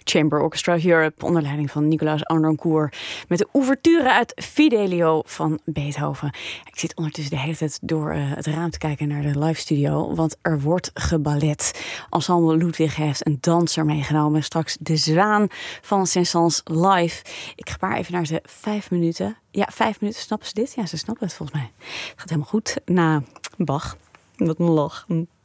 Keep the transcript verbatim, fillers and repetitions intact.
Chamber Orchestra Europe onder leiding van Nicolaas Arnoncourt met de ouverture uit Fidelio van Beethoven. Ik zit ondertussen de hele tijd door uh, het raam te kijken naar de live studio, want er wordt geballet. Ensemble Ludwig heeft een danser meegenomen. Straks de Zwaan van Saint-Saëns live. Ik gebaar even naar ze vijf minuten. Ja, vijf minuten. Snappen ze dit? Ja, ze snappen het volgens mij. Het gaat helemaal goed na Bach. Wat een lach.